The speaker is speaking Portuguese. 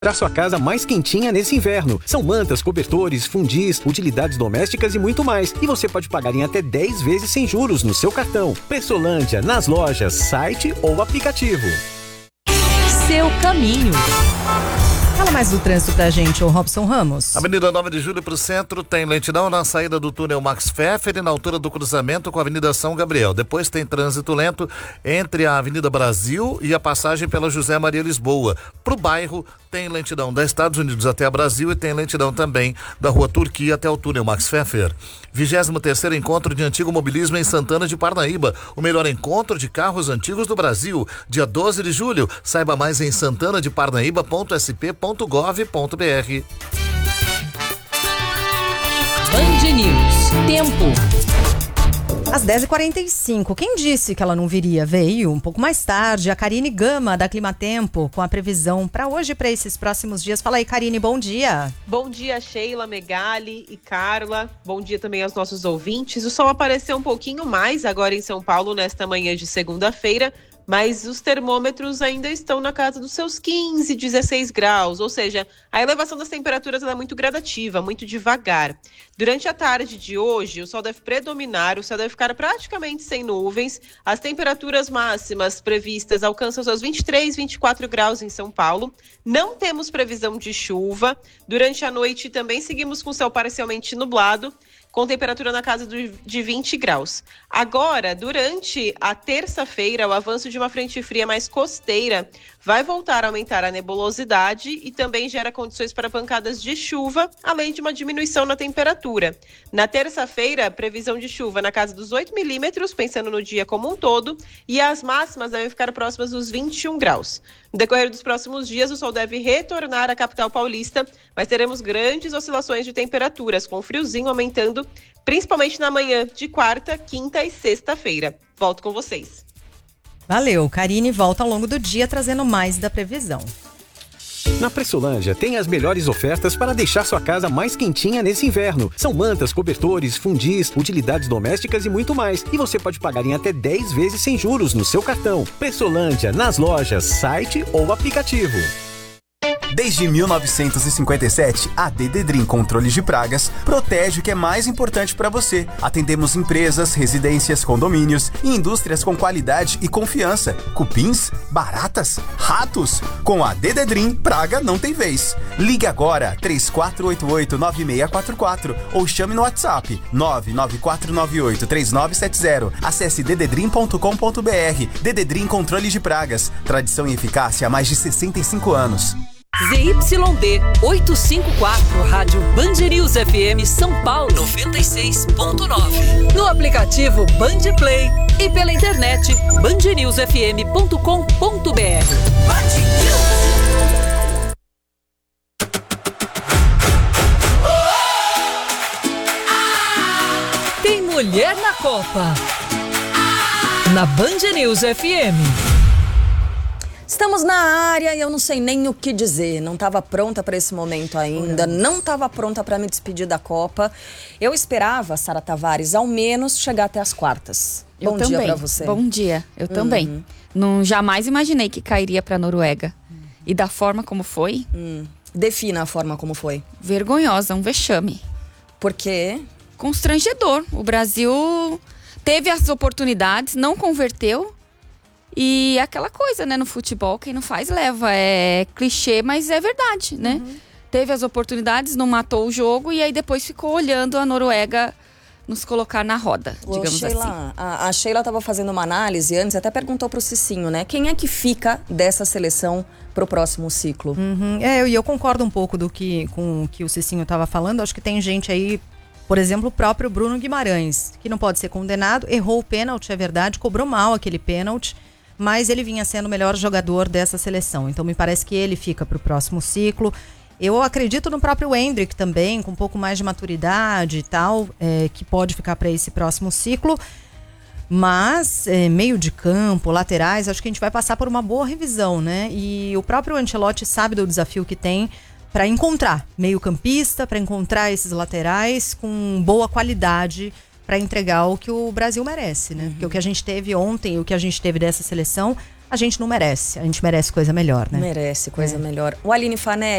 Para sua casa mais quentinha nesse inverno. São mantas, cobertores, fundis, utilidades domésticas e muito mais. E você pode pagar em até 10 vezes sem juros no seu cartão. Pressolândia, nas lojas, site ou aplicativo. Seu caminho. Fala mais do trânsito pra gente, ô Robson Ramos. Avenida 9 de Julho pro centro tem lentidão na saída do túnel Max Pfeffer e na altura do cruzamento com a Avenida São Gabriel. Depois tem trânsito lento entre a Avenida Brasil e a passagem pela José Maria Lisboa. Pro bairro tem lentidão da Estados Unidos até a Brasil e tem lentidão também da Rua Turquia até o túnel Max Pfeffer. 23º Encontro de Antigo Mobilismo em Santana de Parnaíba. O melhor encontro de carros antigos do Brasil. Dia 12 de julho. Saiba mais em santanadeparnaíba.sp.gov.br. Band News. Tempo. Às 10h45, quem disse que ela não viria? Veio um pouco mais tarde, a Karine Gama, da Climatempo, com a previsão para hoje e para esses próximos dias. Fala aí, Karine, bom dia. Bom dia, Sheila, Megali e Carla. Bom dia também aos nossos ouvintes. O sol apareceu um pouquinho mais agora em São Paulo, nesta manhã de segunda-feira, mas os termômetros ainda estão na casa dos seus 15, 16 graus, ou seja, a elevação das temperaturas é muito gradativa, muito devagar. Durante a tarde de hoje, o sol deve predominar, o céu deve ficar praticamente sem nuvens, as temperaturas máximas previstas alcançam seus 23, 24 graus em São Paulo, não temos previsão de chuva, durante a noite também seguimos com o céu parcialmente nublado, com temperatura na casa de 20 graus. Agora, durante a terça-feira, o avanço de uma frente fria mais costeira vai voltar a aumentar a nebulosidade e também gera condições para pancadas de chuva, além de uma diminuição na temperatura. Na terça-feira, previsão de chuva na casa dos 8 milímetros, pensando no dia como um todo, e as máximas devem ficar próximas dos 21 graus. No decorrer dos próximos dias, o sol deve retornar à capital paulista, mas teremos grandes oscilações de temperaturas, com friozinho aumentando, principalmente na manhã de quarta, quinta e sexta-feira. Volto com vocês. Valeu, Karine volta ao longo do dia trazendo mais da previsão. Na Pressolândia tem as melhores ofertas para deixar sua casa mais quentinha nesse inverno. São mantas, cobertores, fundis, utilidades domésticas e muito mais. E você pode pagar em até 10 vezes sem juros no seu cartão. Pressolândia, nas lojas, site ou aplicativo. Desde 1957, a Dededrim Controles de Pragas protege o que é mais importante para você. Atendemos empresas, residências, condomínios e indústrias com qualidade e confiança. Cupins, baratas, ratos. Com a Dededrim, praga não tem vez. Ligue agora 3488-9644 ou chame no WhatsApp 99498-3970. Acesse dededrim.com.br. Dededrim Controles de Pragas. Tradição e eficácia há mais de 65 anos. ZYD 854, Rádio Band News FM São Paulo 96.9. No aplicativo Band Play e pela internet bandnewsfm.com.br. Tem mulher na Copa. Na Band News FM. Estamos na área e eu não sei nem o que dizer. Não estava pronta para esse momento ainda. Não estava pronta para me despedir da Copa. Eu esperava, Sara Tavares, ao menos chegar até as quartas. Bom dia para você. Bom dia. Eu também. Não, jamais imaginei que cairia para a Noruega. E da forma como foi? Defina a forma como foi. Vergonhosa, um vexame. Por quê? Constrangedor. O Brasil teve as oportunidades, não converteu. E aquela coisa, né, no futebol, quem não faz leva. É clichê, mas é verdade, né? Teve as oportunidades, não matou o jogo e aí depois ficou olhando a Noruega nos colocar na roda, digamos Sheila, assim. A Sheila estava fazendo uma análise antes, até perguntou pro Cicinho, né? Quem é que fica dessa seleção pro próximo ciclo? E eu concordo um pouco com o que o Cicinho estava falando. Acho que tem gente aí, por exemplo, o próprio Bruno Guimarães, que não pode ser condenado, errou o pênalti, é verdade, cobrou mal aquele pênalti, mas ele vinha sendo o melhor jogador dessa seleção. Então me parece que ele fica para o próximo ciclo. Eu acredito no próprio Endrick também, com um pouco mais de maturidade e tal, que pode ficar para esse próximo ciclo. Mas meio de campo, laterais, acho que a gente vai passar por uma boa revisão, né? E o próprio Ancelotti sabe do desafio que tem para encontrar meio-campista, para encontrar esses laterais com boa qualidade, para entregar o que o Brasil merece, né? Porque o que a gente teve ontem, o que a gente teve dessa seleção, a gente não merece. A gente merece coisa melhor, né? Merece coisa melhor. O Aline Fané,